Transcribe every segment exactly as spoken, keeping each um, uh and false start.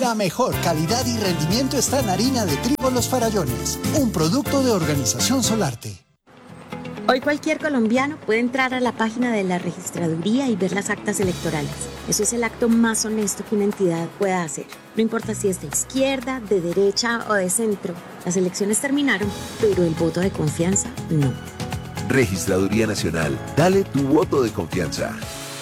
La mejor calidad y rendimiento está en harina de trigo Los Farallones, un producto de Organización Solarte. Hoy cualquier colombiano puede entrar a la página de la registraduría y ver las actas electorales. Eso es el acto más honesto que una entidad pueda hacer. No importa si es de izquierda, de derecha o de centro. Las elecciones terminaron, pero el voto de confianza no. Registraduría Nacional. Dale tu voto de confianza.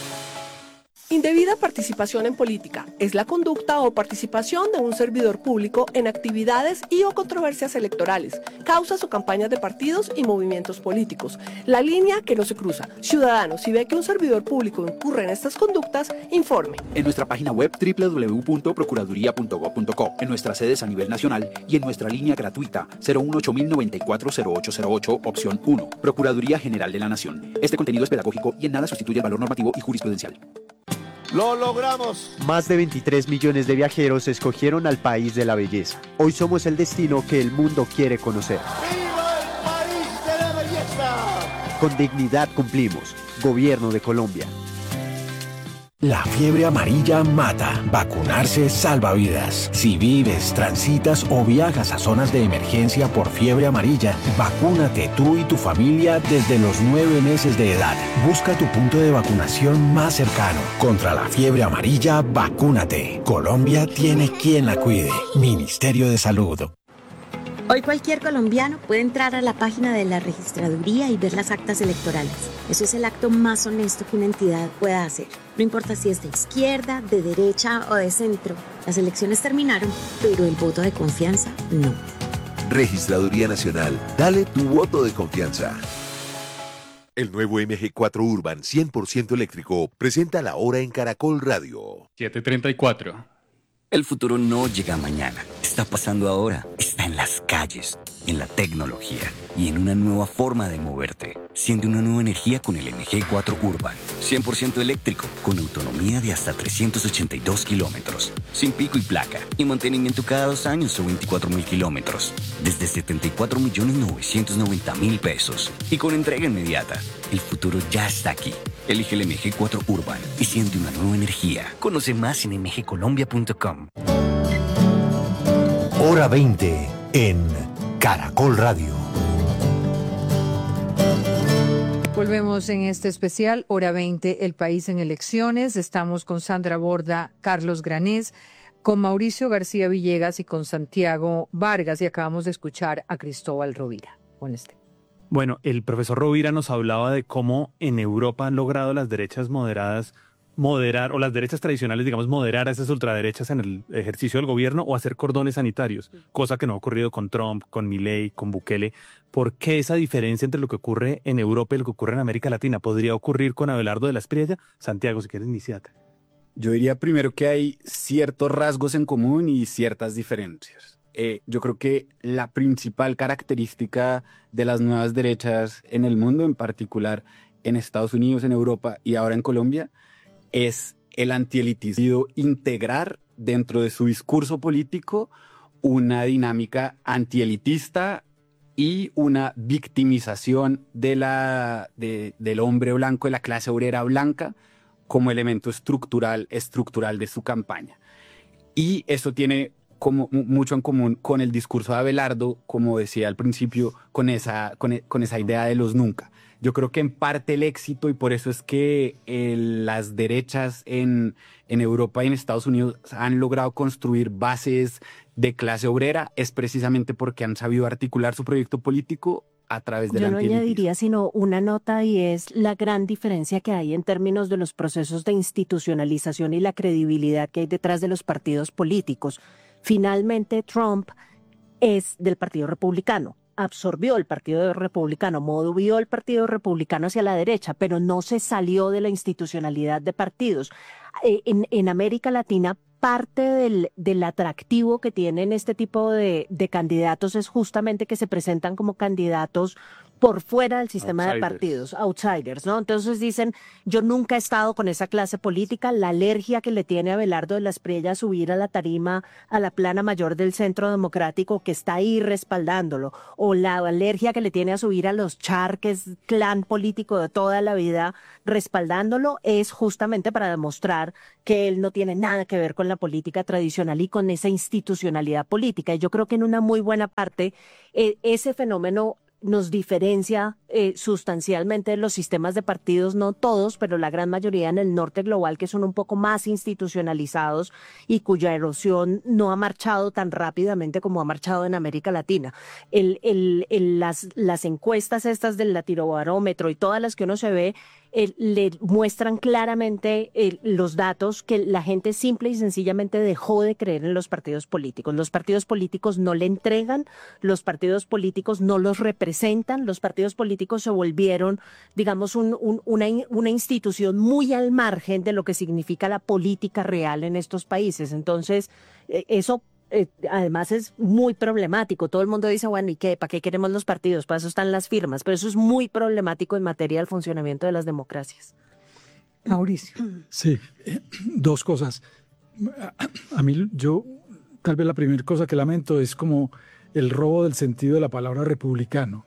Indebida participación en política es la conducta o participación de un servidor público en actividades y o controversias electorales, causas o campañas de partidos y movimientos políticos. La línea que no se cruza. Ciudadano, si ve que un servidor público incurre en estas conductas, informe. En nuestra página web doble u doble u doble u punto procuraduría punto gob punto co, en nuestras sedes a nivel nacional y en nuestra línea gratuita cero uno ocho mil noventa y cuatro cero ocho cero ocho, opción uno. Procuraduría General de la Nación. Este contenido es pedagógico y en nada sustituye el valor normativo y jurisprudencial. ¡Lo logramos! Más de veintitrés millones de viajeros escogieron al país de la belleza. Hoy somos el destino que el mundo quiere conocer. ¡Viva el país de la belleza! Con dignidad cumplimos. Gobierno de Colombia. La fiebre amarilla mata. Vacunarse salva vidas. Si vives, transitas o viajas a zonas de emergencia por fiebre amarilla, vacúnate tú y tu familia desde los nueve meses de edad. Busca tu punto de vacunación más cercano. Contra la fiebre amarilla, vacúnate. Colombia tiene quien la cuide. Ministerio de Salud. Hoy cualquier colombiano puede entrar a la página de la registraduría y ver las actas electorales. Eso es el acto más honesto que una entidad pueda hacer. No importa si es de izquierda, de derecha o de centro. Las elecciones terminaron, pero el voto de confianza no. Registraduría Nacional. Dale tu voto de confianza. El nuevo M G cuatro Urban cien por ciento eléctrico presenta la hora en Caracol Radio. siete treinta y cuatro. El futuro no llega mañana, está pasando ahora, está en las calles, en la tecnología y en una nueva forma de moverte. Siente una nueva energía con el M G cuatro Urban, cien por ciento eléctrico, con autonomía de hasta trescientos ochenta y dos kilómetros, sin pico y placa, y mantenimiento cada dos años o veinticuatro mil kilómetros, desde setenta y cuatro millones novecientos noventa mil pesos, y con entrega inmediata. El futuro ya está aquí. Elige el M G cuatro Urban y siente una nueva energía. Conoce más en m g colombia punto com. Hora veinte en Caracol Radio. Volvemos en este especial, Hora veinte, El País en Elecciones. Estamos con Sandra Borda, Carlos Granés, con Mauricio García Villegas y con Santiago Vargas. Y acabamos de escuchar a Cristóbal Rovira. Con este. Bueno, el profesor Rovira nos hablaba de cómo en Europa han logrado las derechas moderadas moderar, o las derechas tradicionales, digamos, moderar a esas ultraderechas en el ejercicio del gobierno o hacer cordones sanitarios, cosa que no ha ocurrido con Trump, con Milei, con Bukele. ¿Por qué esa diferencia entre lo que ocurre en Europa y lo que ocurre en América Latina? ¿Podría ocurrir con Abelardo de la Espriella? Santiago, si quieres, iniciate. Yo diría primero que hay ciertos rasgos en común y ciertas diferencias. Eh, yo creo que la principal característica de las nuevas derechas en el mundo, en particular en Estados Unidos, en Europa y ahora en Colombia, es el antielitismo, integrar dentro de su discurso político una dinámica antielitista y una victimización de la, de, del hombre blanco, de la clase obrera blanca, como elemento estructural, estructural de su campaña. Y eso tiene como mucho en común con el discurso de Abelardo, como decía al principio, con esa, con, con esa idea de los nunca. Yo creo que en parte el éxito, y por eso es que eh, las derechas en, en Europa y en Estados Unidos han logrado construir bases de clase obrera, es precisamente porque han sabido articular su proyecto político a través del antielitismo. Yo no añadiría sino una nota, y es la gran diferencia que hay en términos de los procesos de institucionalización y la credibilidad que hay detrás de los partidos políticos. Finalmente, Trump es del Partido Republicano. Absorbió el Partido Republicano, movió el Partido Republicano hacia la derecha, pero no se salió de la institucionalidad de partidos. En, en América Latina, parte del, del atractivo que tienen este tipo de, de candidatos es justamente que se presentan como candidatos por fuera del sistema Outsiders. de partidos, outsiders, ¿no? Entonces dicen, yo nunca he estado con esa clase política, la alergia que le tiene a Abelardo de la Espriella a subir a la tarima, a la plana mayor del Centro Democrático, que está ahí respaldándolo, o la alergia que le tiene a subir a los Char, que es clan político de toda la vida, respaldándolo, es justamente para demostrar que él no tiene nada que ver con la política tradicional y con esa institucionalidad política. Y yo creo que en una muy buena parte eh, ese fenómeno nos diferencia eh, sustancialmente de los sistemas de partidos, no todos, pero la gran mayoría en el norte global, que son un poco más institucionalizados y cuya erosión no ha marchado tan rápidamente como ha marchado en América Latina. El, el, el, las, las encuestas estas del Latinobarómetro y todas las que uno se ve, Eh, le muestran claramente eh, los datos que la gente simple y sencillamente dejó de creer en los partidos políticos. Los partidos políticos no le entregan, los partidos políticos no los representan, los partidos políticos se volvieron, digamos, un, un, una, una institución muy al margen de lo que significa la política real en estos países. Entonces, eh, eso Eh, además es muy problemático. Todo el mundo dice, bueno, ¿y qué? ¿Para qué queremos los partidos? Para eso están las firmas. Pero eso es muy problemático en materia del funcionamiento de las democracias. Mauricio. Sí, eh, dos cosas. A, a mí, yo, tal vez la primera cosa que lamento es como el robo del sentido de la palabra republicano.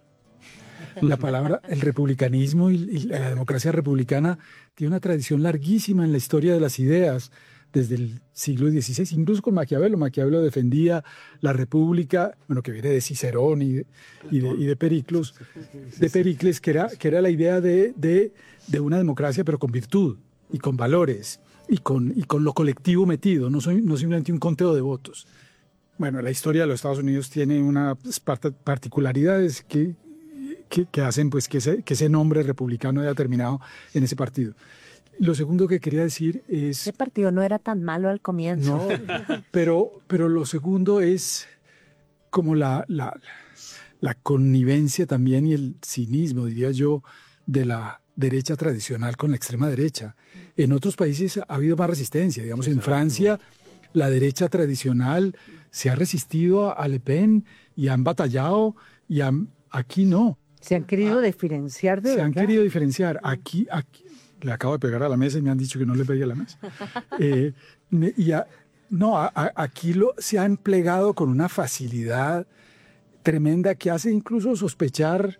La palabra, el republicanismo y, y la democracia republicana tiene una tradición larguísima en la historia de las ideas, desde el siglo dieciséis, incluso con Maquiavelo. Maquiavelo defendía la república, bueno, que viene de Cicerón y de, y de, y de Pericles, de Pericles, que era, que era la idea de, de, de una democracia, pero con virtud y con valores y con, y con lo colectivo metido, no, soy, no simplemente un conteo de votos. Bueno, la historia de los Estados Unidos tiene unas particularidades que, que, que hacen pues, que, ese, que ese nombre republicano haya terminado en ese partido. Lo segundo que quería decir es... Ese partido no era tan malo al comienzo. No, pero, pero lo segundo es como la, la, la connivencia también y el cinismo, diría yo, de la derecha tradicional con la extrema derecha. En otros países ha habido más resistencia. Digamos, en Francia la derecha tradicional se ha resistido a, a Le Pen y han batallado y han, aquí no. Se han querido ah, diferenciar de Se verdad. han querido diferenciar. Aquí... aquí le acabo de pegar a la mesa y me han dicho que no le pegue a la mesa. Eh, y a, no, a, a, aquí lo, se han plegado con una facilidad tremenda que hace incluso sospechar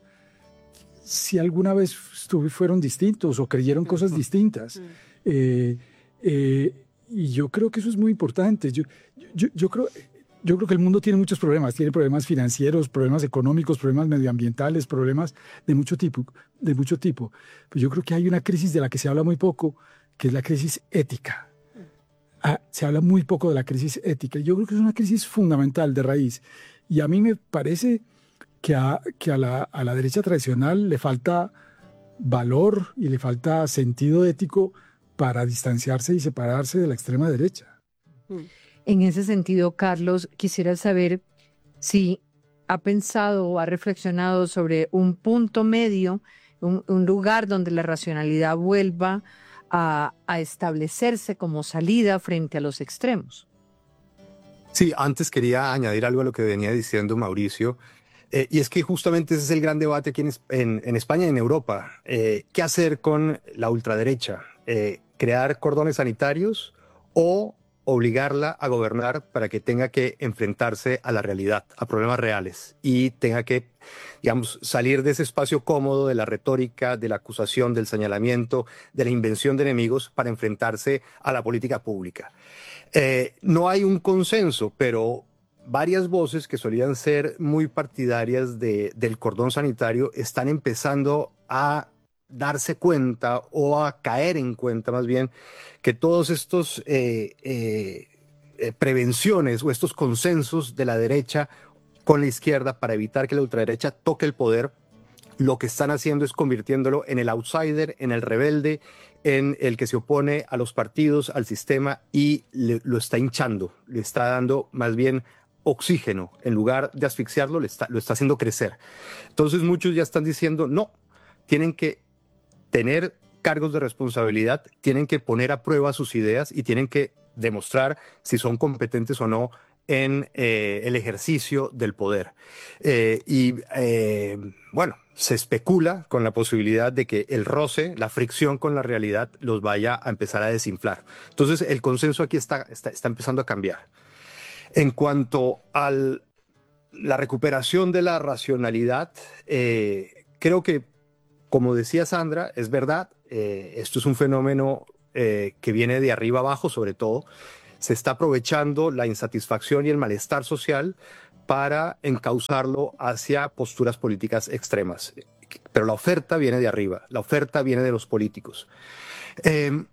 si alguna vez fueron distintos o creyeron cosas distintas. Eh, eh, y yo creo que eso es muy importante. Yo, yo, yo creo... Yo creo que el mundo tiene muchos problemas, tiene problemas financieros, problemas económicos, problemas medioambientales, problemas de mucho tipo, de mucho tipo. Pero yo creo que hay una crisis de la que se habla muy poco, que es la crisis ética. Ah, se habla muy poco de la crisis ética. Yo creo que es una crisis fundamental de raíz. Y a mí me parece que a, que a, la, a la derecha tradicional le falta valor y le falta sentido ético para distanciarse y separarse de la extrema derecha. Mm. En ese sentido, Carlos, quisiera saber si ha pensado o ha reflexionado sobre un punto medio, un, un lugar donde la racionalidad vuelva a, a establecerse como salida frente a los extremos. Sí, antes quería añadir algo a lo que venía diciendo Mauricio, eh, y es que justamente ese es el gran debate aquí en, en, en España y en Europa. Eh, ¿Qué hacer con la ultraderecha? Eh, ¿Crear cordones sanitarios o obligarla a gobernar para que tenga que enfrentarse a la realidad, a problemas reales y tenga que, digamos, salir de ese espacio cómodo de la retórica, de la acusación, del señalamiento, de la invención de enemigos para enfrentarse a la política pública? Eh, no hay un consenso, pero varias voces que solían ser muy partidarias de, del cordón sanitario están empezando a darse cuenta o a caer en cuenta más bien que todos estos eh, eh, eh, prevenciones o estos consensos de la derecha con la izquierda para evitar que la ultraderecha toque el poder, lo que están haciendo es convirtiéndolo en el outsider, en el rebelde, en el que se opone a los partidos, al sistema y le, lo está hinchando, le está dando más bien oxígeno, en lugar de asfixiarlo, le está, lo está haciendo crecer. Entonces muchos ya están diciendo, no, tienen que tener cargos de responsabilidad, tienen que poner a prueba sus ideas y tienen que demostrar si son competentes o no en eh, el ejercicio del poder. Eh, y eh, bueno, se especula con la posibilidad de que el roce, la fricción con la realidad los vaya a empezar a desinflar. Entonces el consenso aquí está, está, está empezando a cambiar. En cuanto a la recuperación de la racionalidad, eh, creo que, como decía Sandra, es verdad, eh, esto es un fenómeno eh, que viene de arriba abajo sobre todo. Se está aprovechando la insatisfacción y el malestar social para encauzarlo hacia posturas políticas extremas. Pero la oferta viene de arriba, la oferta viene de los políticos. Eh,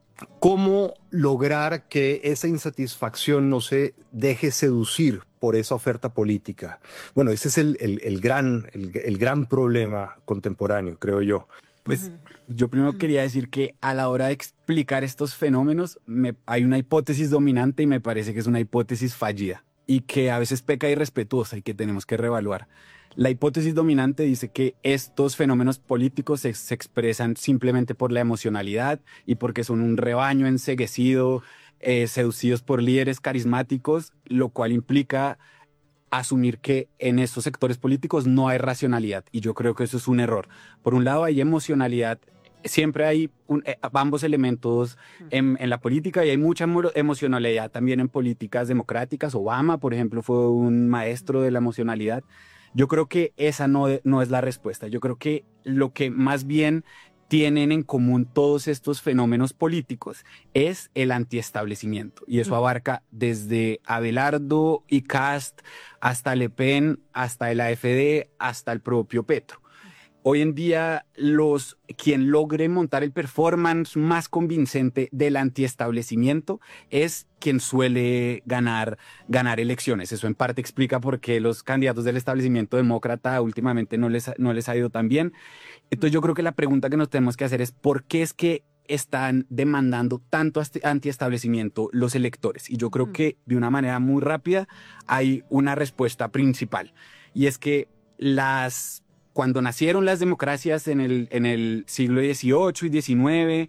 ¿Cómo lograr que esa insatisfacción no se deje seducir por esa oferta política? Bueno, ese es el, el, el, gran, el, el gran problema contemporáneo, creo yo. Pues yo primero quería decir que a la hora de explicar estos fenómenos me, hay una hipótesis dominante y me parece que es una hipótesis fallida y que a veces peca irrespetuosa y que tenemos que reevaluar. La hipótesis dominante dice que estos fenómenos políticos se, se expresan simplemente por la emocionalidad y porque son un rebaño enceguecido, eh, seducidos por líderes carismáticos, lo cual implica asumir que en estos sectores políticos no hay racionalidad, y yo creo que eso es un error. Por un lado hay emocionalidad, siempre hay un, eh, ambos elementos en, en la política, y hay mucha emocionalidad también en políticas democráticas. Obama, por ejemplo, fue un maestro de la emocionalidad. Yo creo que esa no, no es la respuesta. Yo creo que lo que más bien tienen en común todos estos fenómenos políticos es el antiestablecimiento, y eso abarca desde Abelardo y Cast hasta Le Pen, hasta el A F D, hasta el propio Petro. Hoy en día, los, quien logre montar el performance más convincente del antiestablecimiento es quien suele ganar, ganar elecciones. Eso en parte explica por qué los candidatos del establecimiento demócrata últimamente no les, no les ha ido tan bien. Entonces yo creo que la pregunta que nos tenemos que hacer es ¿por qué es que están demandando tanto antiestablecimiento los electores? Y yo creo que de una manera muy rápida hay una respuesta principal, y es que las... Cuando nacieron las democracias en el, en el siglo dieciocho y diecinueve,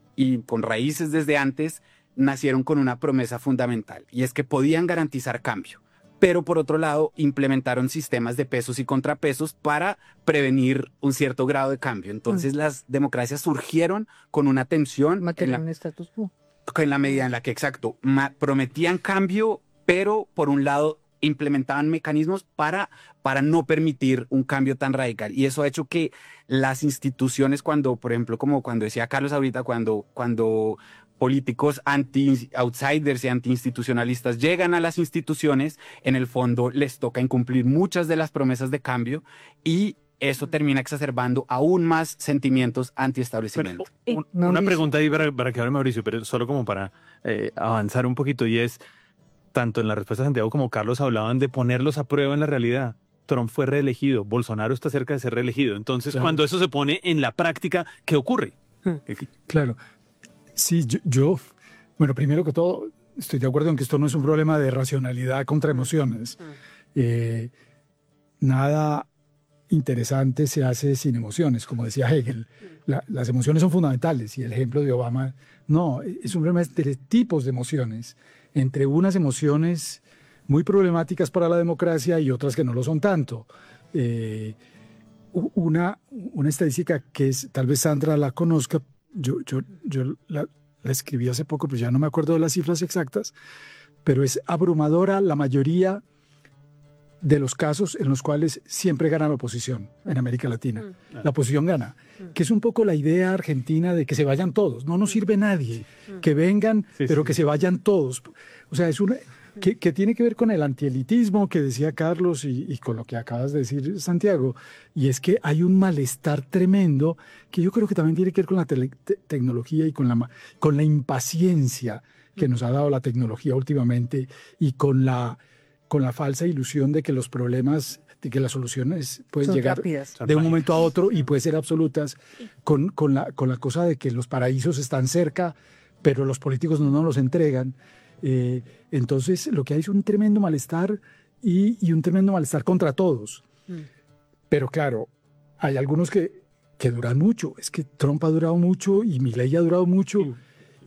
y con raíces desde antes, nacieron con una promesa fundamental, y es que podían garantizar cambio. Pero por otro lado, implementaron sistemas de pesos y contrapesos para prevenir un cierto grado de cambio. Entonces, mm. las democracias surgieron con una tensión en la, un status quo. En la medida en la que, exacto, prometían cambio, pero por un lado implementaban mecanismos para, para no permitir un cambio tan radical. Y eso ha hecho que las instituciones, cuando, por ejemplo, como cuando decía Carlos ahorita, cuando, cuando políticos anti-outsiders y anti-institucionalistas llegan a las instituciones, en el fondo les toca incumplir muchas de las promesas de cambio, y eso termina exacerbando aún más sentimientos anti-establecimiento. Un, una pregunta ahí para, para que hable Mauricio, pero solo como para eh, avanzar un poquito, y es, tanto en la respuesta de Santiago como Carlos hablaban de ponerlos a prueba en la realidad. Trump fue reelegido, Bolsonaro está cerca de ser reelegido. Entonces, claro, cuando eso se pone en la práctica, ¿qué ocurre? Claro. Sí, yo, yo, bueno, primero que todo, estoy de acuerdo en que esto no es un problema de racionalidad contra emociones. Eh, nada interesante se hace sin emociones, como decía Hegel. La, las emociones son fundamentales, y el ejemplo de Obama, no, es un problema de tipos de emociones, entre unas emociones muy problemáticas para la democracia y otras que no lo son tanto. Eh, una, una estadística que es, tal vez Sandra la conozca, yo, yo, yo la, la escribí hace poco, pero ya no me acuerdo de las cifras exactas, pero es abrumadora la mayoría de los casos en los cuales siempre gana la oposición en América Latina. Mm. La oposición gana, mm. que es un poco la idea argentina de que se vayan todos. No nos sirve nadie, mm. que vengan, sí, pero sí. que se vayan todos. O sea, es una que, que tiene que ver con el antielitismo que decía Carlos y, y con lo que acabas de decir, Santiago, y es que hay un malestar tremendo que yo creo que también tiene que ver con la te te tecnología y con la, con la impaciencia que mm. nos ha dado la tecnología últimamente, y con la con la falsa ilusión de que los problemas, de que las soluciones pueden Son llegar rápidas. de un momento a otro y pueden ser absolutas, con, con, la, con la cosa de que los paraísos están cerca, pero los políticos no nos los entregan. Eh, entonces, lo que hay es un tremendo malestar, y, y un tremendo malestar contra todos. Mm. Pero claro, hay algunos que, que duran mucho. Es que Trump ha durado mucho y Milei ha durado mucho. Mm.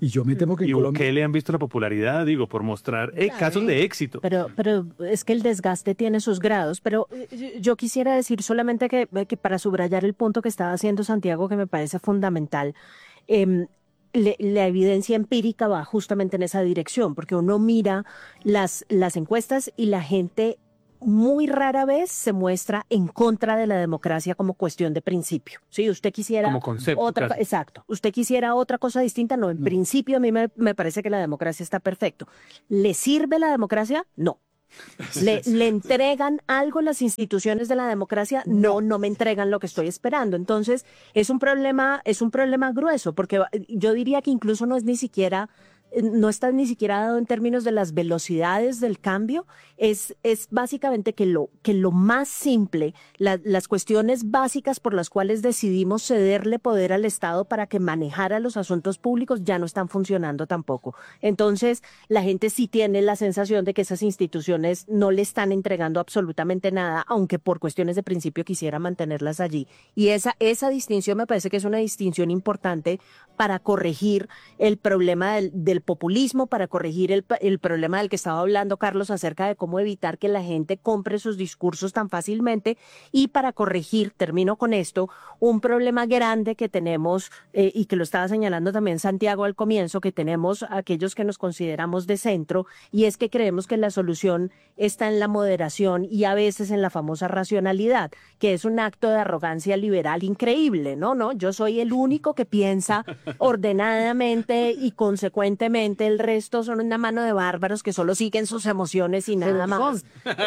Y yo me temo que en ¿Y Colombia... qué le han visto la popularidad, digo, por mostrar eh, casos de éxito? Pero, pero es que el desgaste tiene sus grados. Pero eh, yo quisiera decir solamente que, que para subrayar el punto que estaba haciendo Santiago, que me parece fundamental, eh, le, la evidencia empírica va justamente en esa dirección, porque uno mira las, las encuestas y la gente muy rara vez se muestra en contra de la democracia como cuestión de principio. Sí, usted quisiera Como concepto, otra, casi. exacto. Usted quisiera otra cosa distinta, no. En No. principio a mí me, me parece que la democracia está perfecto. ¿Le sirve la democracia? No. ¿Le, ¿Le entregan algo las instituciones de la democracia? No, no me entregan lo que estoy esperando. Entonces es un problema, es un problema grueso, porque yo diría que incluso no es ni siquiera no está ni siquiera dado en términos de las velocidades del cambio, es, es básicamente que lo, que lo más simple, la, las cuestiones básicas por las cuales decidimos cederle poder al Estado para que manejara los asuntos públicos ya no están funcionando tampoco. Entonces, la gente sí tiene la sensación de que esas instituciones no le están entregando absolutamente nada, aunque por cuestiones de principio quisiera mantenerlas allí. Y esa, esa distinción me parece que es una distinción importante para corregir el problema del, del populismo, para corregir el, el problema del que estaba hablando Carlos acerca de cómo evitar que la gente compre sus discursos tan fácilmente y para corregir, termino con esto, un problema grande que tenemos eh, y que lo estaba señalando también Santiago al comienzo, que tenemos aquellos que nos consideramos de centro, y es que creemos que la solución está en la moderación y a veces en la famosa racionalidad, que es un acto de arrogancia liberal increíble, ¿no? ¿No? Yo soy el único que piensa ordenadamente y consecuentemente el resto son una mano de bárbaros que solo siguen sus emociones y nada más.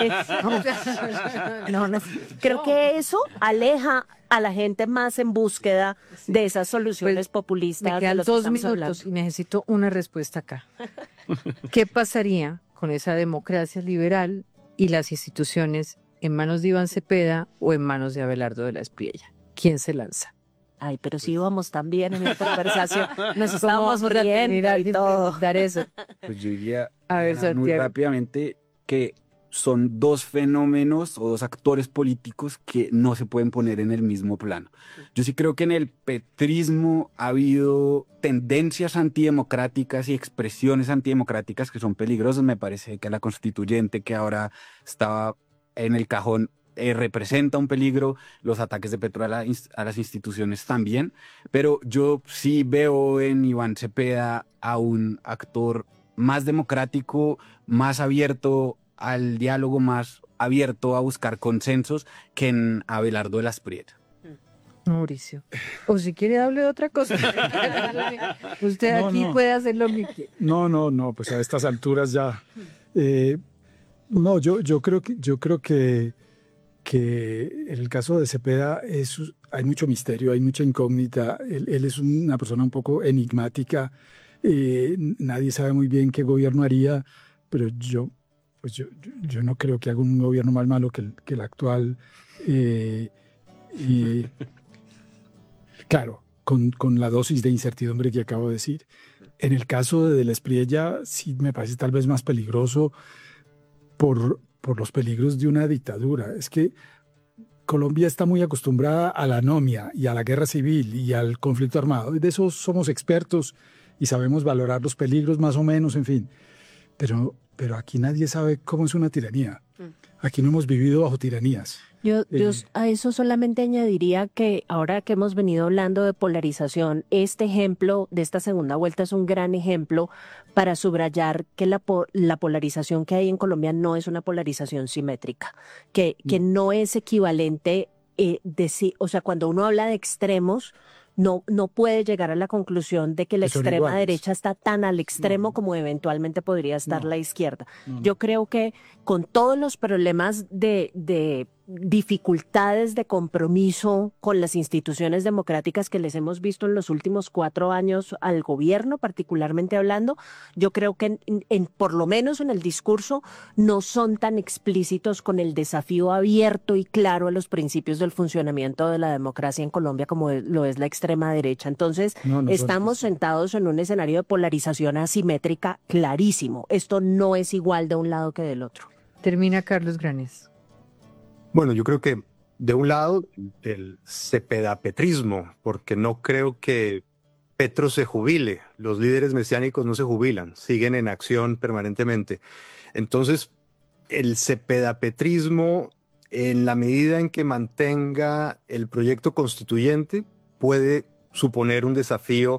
No, no, creo que eso aleja a la gente más en búsqueda de esas soluciones populistas. Me quedan de los que dos estamos minutos hablando. y necesito una respuesta acá. ¿Qué pasaría con esa democracia liberal y las instituciones en manos de Iván Cepeda o en manos de Abelardo de la Espriella? ¿Quién se lanza? Ay, pero si íbamos tan bien en la conversación, nos ¿Cómo estábamos vamos a riendo terminar y de todo. preguntar eso? Pues yo diría A ver, Ana, muy Santiago. rápidamente que son dos fenómenos o dos actores políticos que no se pueden poner en el mismo plano. Yo sí creo que en el petrismo ha habido tendencias antidemocráticas y expresiones antidemocráticas que son peligrosas. Me parece que la constituyente que ahora estaba en el cajón eh, representa un peligro, los ataques de Petro a, la, a las instituciones también, pero yo sí veo en Iván Cepeda a un actor más democrático, más abierto al diálogo, más abierto a buscar consensos que en Abelardo de la Espriella. Mauricio. O si quiere hable de otra cosa. Usted No, aquí no. puede hacer lo que quiera. No, no, no, pues a estas alturas ya. Eh, no, yo, yo creo que, yo creo que, que en el caso de Cepeda es, hay mucho misterio, hay mucha incógnita. Él, él es una persona un poco enigmática. Eh, nadie sabe muy bien qué gobierno haría, pero yo, pues yo, yo, yo no creo que haga un gobierno más malo que el, que el actual. Eh, y claro, con, con la dosis de incertidumbre que acabo de decir. En el caso de, de la Espriella, sí me parece tal vez más peligroso por, por los peligros de una dictadura. Es que Colombia está muy acostumbrada a la anomia y a la guerra civil y al conflicto armado. De eso somos expertos y sabemos valorar los peligros más o menos, en fin. Pero, pero aquí nadie sabe cómo es una tiranía. Aquí no hemos vivido bajo tiranías. Yo, yo Eh, a eso solamente añadiría que ahora que hemos venido hablando de polarización, este ejemplo de esta segunda vuelta es un gran ejemplo para subrayar que la, po- la polarización que hay en Colombia no es una polarización simétrica, que, que no es equivalente, eh, de sí, o sea, cuando uno habla de extremos, no, no puede llegar a la conclusión de que la Que son extrema iguales. derecha está tan al extremo como eventualmente podría estar No. la izquierda. No, no. Yo creo que con todos los problemas de, de dificultades de compromiso con las instituciones democráticas que les hemos visto en los últimos cuatro años al gobierno, particularmente hablando, yo creo que en, en- en- por lo menos en el discurso no son tan explícitos con el desafío abierto y claro a los principios del funcionamiento de la democracia en Colombia como es- lo es la extrema derecha. Entonces, No, no son- estamos sentados en un escenario de polarización asimétrica clarísimo. Esto no es igual de un lado que del otro. Termina Carlos Granés. Bueno, yo creo que de un lado el cepedapetrismo, porque no creo que Petro se jubile. Los líderes mesiánicos no se jubilan, siguen en acción permanentemente. Entonces, el cepedapetrismo, en la medida en que mantenga el proyecto constituyente, puede suponer un desafío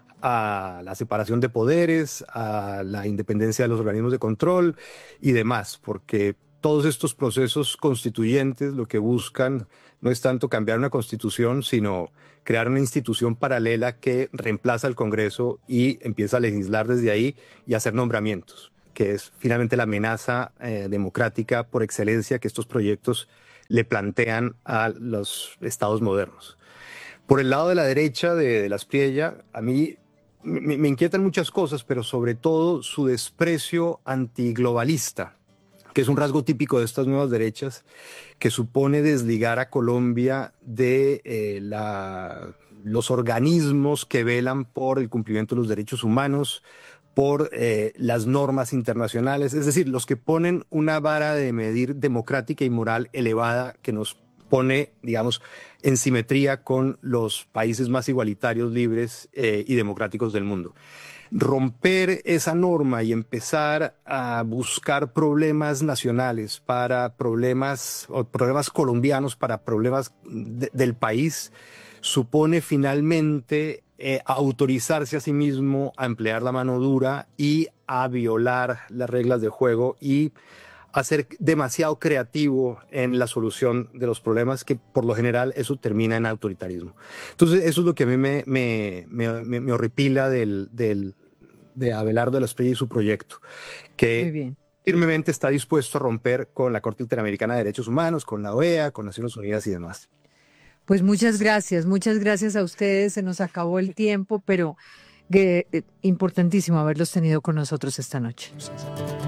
a la separación de poderes, a la independencia de los organismos de control y demás, porque todos estos procesos constituyentes lo que buscan no es tanto cambiar una constitución, sino crear una institución paralela que reemplaza al Congreso y empieza a legislar desde ahí y hacer nombramientos, que es finalmente la amenaza eh, democrática por excelencia que estos proyectos le plantean a los estados modernos. Por el lado de la derecha de, de Las Priella, a mí me, me inquietan muchas cosas, pero sobre todo su desprecio antiglobalista, que es un rasgo típico de estas nuevas derechas, que supone desligar a Colombia de eh, la, los organismos que velan por el cumplimiento de los derechos humanos, por eh, las normas internacionales, es decir, los que ponen una vara de medir democrática y moral elevada que nos pone, digamos, en simetría con los países más igualitarios, libres eh, y democráticos del mundo. Romper esa norma y empezar a buscar problemas nacionales para problemas, o problemas colombianos para problemas de, del país, supone finalmente eh, autorizarse a sí mismo a emplear la mano dura y a violar las reglas de juego y a ser demasiado creativo en la solución de los problemas, que por lo general eso termina en autoritarismo. Entonces eso es lo que a mí me, me, me, me, me horripila del, del, de Abelardo de Las Priella y su proyecto, que firmemente está dispuesto a romper con la Corte Interamericana de Derechos Humanos, con la O E A, con Naciones Unidas y demás. Pues muchas gracias, muchas gracias a ustedes, se nos acabó el tiempo, pero eh, importantísimo haberlos tenido con nosotros esta noche.